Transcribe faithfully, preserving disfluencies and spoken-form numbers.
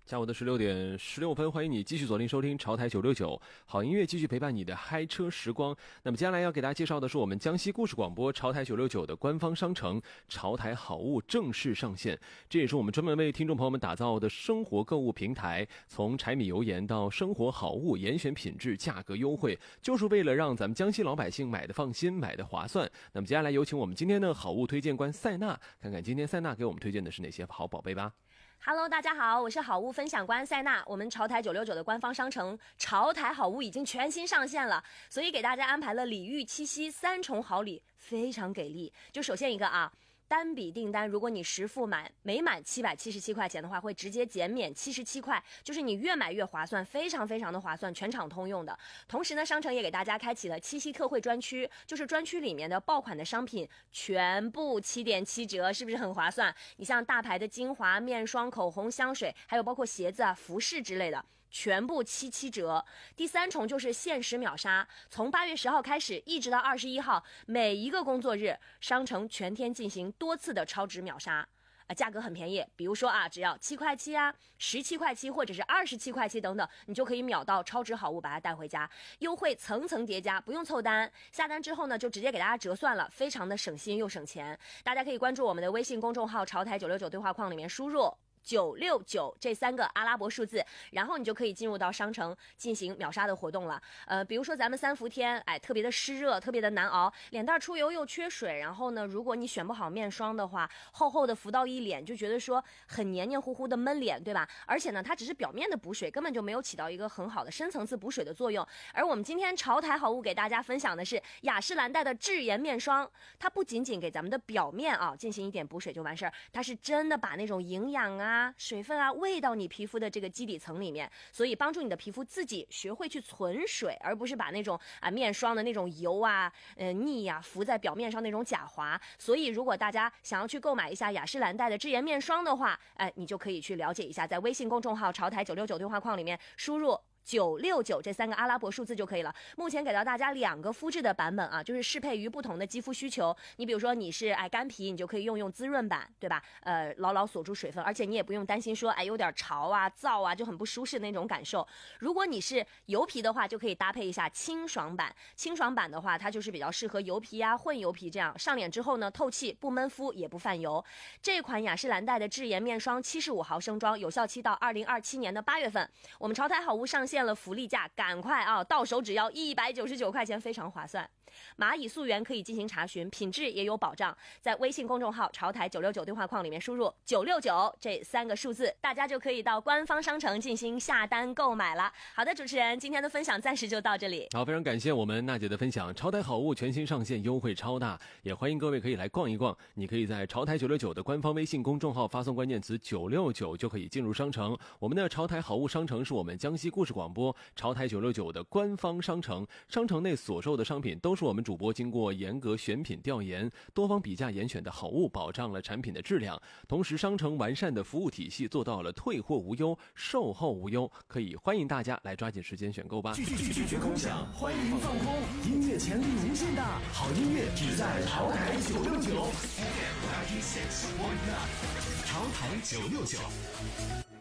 下午的十六点十六分，欢迎你继续锁定收听潮台九六九，好音乐继续陪伴你的嗨车时光。那么接下来要给大家介绍的是我们江西故事广播潮台九六九的官方商城潮台好物正式上线，这也是我们专门为听众朋友们打造的生活购物平台，从柴米油盐到生活好物，严选品质，价格优惠，就是为了让咱们江西老百姓买的放心，买的划算。那么接下来有请我们今天的好物推荐官塞娜，看看今天塞娜给我们推荐的是哪些好宝贝吧。 Hello， 大家好，我是好物分享官塞娜。我们潮台九六九的官方商城潮台好物已经全新上线了，所以给大家安排了礼遇七夕三重好礼，非常给力。就首先一个啊，单笔订单，如果你实付满每满七百七十七块钱的话，会直接减免七十七块，就是你越买越划算，非常非常的划算，全场通用的。同时呢，商城也给大家开启了七夕特惠专区，就是专区里面的爆款的商品全部 七点七折，是不是很划算？你像大牌的精华、面霜、口红、香水，还有包括鞋子啊、服饰之类的，全部七七折。第三重就是限时秒杀，从八月十号开始一直到二十一号，每一个工作日商城全天进行多次的超值秒杀。啊，价格很便宜，比如说啊，只要七块七啊、十七块七或者是二十七块七等等，你就可以秒到超值好物，把它带回家。优惠层层叠加，不用凑单，下单之后呢，就直接给大家折算了，非常的省心又省钱。大家可以关注我们的微信公众号潮台九六九对话框里面输入九六九这三个阿拉伯数字，然后你就可以进入到商城进行秒杀的活动了。呃，比如说咱们三伏天，哎，特别的湿热，特别的难熬，脸蛋出油又缺水，然后呢，如果你选不好面霜的话，厚厚的浮到一脸，就觉得说很黏黏糊糊的闷脸，对吧？而且呢，它只是表面的补水，根本就没有起到一个很好的深层次补水的作用。而我们今天潮台好物给大家分享的是雅诗兰黛的智颜面霜，它不仅仅给咱们的表面啊进行一点补水就完事儿，它是真的把那种营养啊、水分啊喂到你皮肤的这个基底层里面，所以帮助你的皮肤自己学会去存水，而不是把那种啊面霜的那种油啊、呃腻呀、啊、浮在表面上那种假滑。所以如果大家想要去购买一下雅诗兰黛的智颜面霜的话，哎，你就可以去了解一下，在微信公众号潮台九六九对话框里面输入九六九这三个阿拉伯数字就可以了。目前给到大家两个肤质的版本啊，就是适配于不同的肌肤需求。你比如说你是哎干皮，你就可以用用滋润版，对吧？呃，牢牢锁住水分，而且你也不用担心说哎有点潮啊、燥啊，就很不舒适的那种感受。如果你是油皮的话，就可以搭配一下清爽版。清爽版的话，它就是比较适合油皮啊、混油皮这样，上脸之后呢，透气不闷肤也不泛油。这款雅诗兰黛的智颜面霜七十五毫升装，有效期到二零二七年的八月份。我们潮台好物上线了福利价，赶快啊，到手只要一百九十九块钱，非常划算。蚂蚁溯源可以进行查询，品质也有保障。在微信公众号潮台九六九对话框里面输入九六九这三个数字，大家就可以到官方商城进行下单购买了。好的，主持人，今天的分享暂时就到这里。 好，非常感谢我们娜姐的分享。潮台好物全新上线，优惠超大，也欢迎各位可以来逛一逛。你可以在潮台九六九的官方微信公众号发送关键词九六九，就可以进入商城。我们的潮台好物商城是我们江西故事广播潮台九六九的官方商城，商城内所售的商品都是我们主播经过严格选品调研、多方比价严选的好物，保障了产品的质量。同时，商城完善的服务体系做到了退货无忧、售后无忧，可以欢迎大家来抓紧时间选购吧。 拒绝共享，欢迎放空，音乐潜力无限大，好音乐只在潮台九六九。潮台九六九。